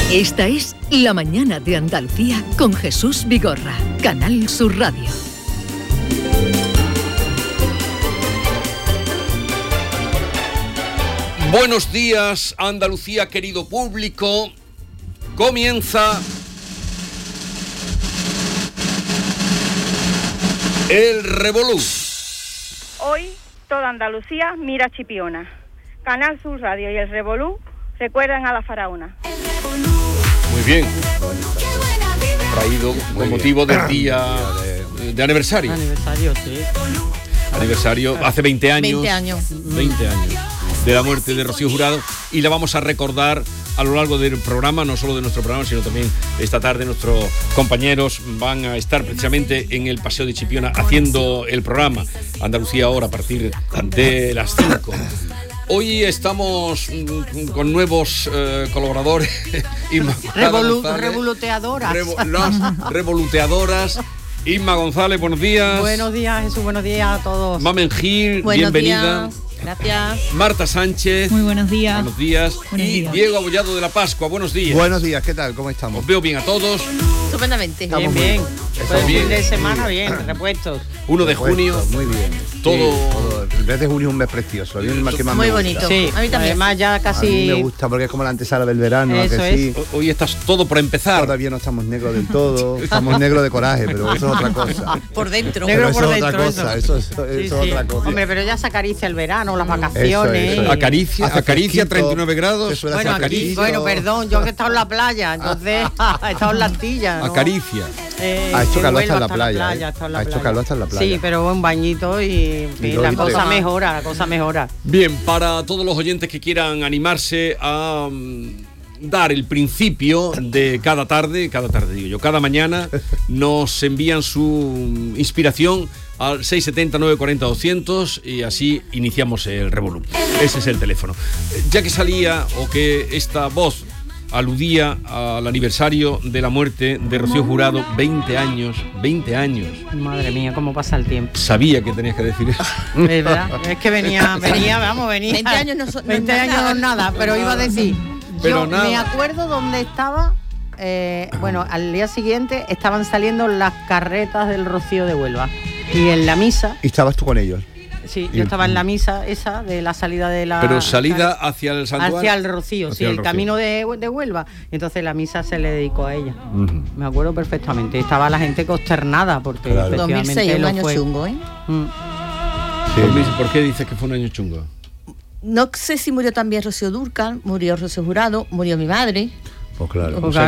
Esta es La Mañana de Andalucía con Jesús Vigorra, Canal Sur Radio. Buenos días, Andalucía, querido público. Comienza el Revolú. Hoy toda Andalucía mira a Chipiona. Canal Sur Radio y el Revolú recuerdan a la faraona. Muy bien. Traído con motivo del día de aniversario. Aniversario, sí. Aniversario, hace 20 años. 20 años. 20 años de la muerte de Rocío Jurado, y la vamos a recordar a lo largo del programa, no solo de nuestro programa, sino también esta tarde nuestros compañeros van a estar precisamente en el Paseo de Chipiona haciendo el programa Andalucía Ahora a partir de las 5. Hoy estamos con nuevos colaboradores. Revoluteadoras. Las revoluteadoras. Isma González, buenos días. Buenos días, Jesús, buenos días a todos. Mamen Gil, buenos bienvenida. Días. Gracias. Marta Sánchez. Muy buenos días. Buenos días. Buenos y días. Diego Abollado de la Pascua, buenos días. Buenos días, ¿qué tal? ¿Cómo estamos? Os veo bien a todos. Estupendamente. Estamos Bien. Pues el bien. fin de semana, bien, repuestos. 1 de junio. Muy bien. Todo- Sí, el mes de junio es un mes precioso. A mí es el que más Muy me gusta. bonito. Sí, A mí también. además ya A mí casi... me gusta porque es como la antesala del verano. ¿a Eso que sí? Hoy estás todo por empezar. Todavía no estamos negros del todo. Estamos negros de coraje, pero eso es otra cosa. Por dentro. Negro Pero eso por es otra dentro, cosa. eso. Eso Sí, es sí. otra cosa. Hombre, pero ya se acaricia el verano, las vacaciones. Eso es. Acaricia Hace 39 grados. se suele Bueno, hacer aquí, fresquito. bueno, perdón, yo que he estado en la playa, entonces he estado en la Antilla, ¿no? Acaricia. Ha hecho en calor Huelva, hasta en la playa, he estado en la Ha hecho playa. calor hasta en la playa. Sí, pero un bañito y en fin, luego la y cosa te- mejora, la cosa mejora. Bien, para todos los oyentes que quieran animarse a dar el principio de cada tarde digo yo, cada mañana, nos envían su inspiración al 670-940-200 y así iniciamos el Revolú. Ese es el teléfono. Ya que salía o que esta voz aludía al aniversario de la muerte de Rocío Jurado, 20 años. Madre mía, cómo pasa el tiempo. Sabía que tenías que decir eso. Es verdad, es que venía. 20 años no son 20 años no es nada, pero iba a decir. Pero Yo nada. me acuerdo dónde estaba. Bueno, al día siguiente estaban saliendo las carretas del Rocío de Huelva. Y en la misa, Y estabas tú con ellos. sí, yo estaba en la misa esa de la salida de la. Pero salida hacia el santuario. Hacia el Rocío, sí, Hacia el el Rocío. camino de Huelva. Y entonces la misa se le dedicó a ella. Ujú. Me acuerdo perfectamente. Estaba la gente consternada porque Claro. efectivamente 2006, un lo año fue. chungo, ¿eh? Mm. ¿Por qué dices que fue un año chungo? No sé si murió también Rocío Dúrcal, murió Rocío Jurado, murió mi madre. Pues claro. Pues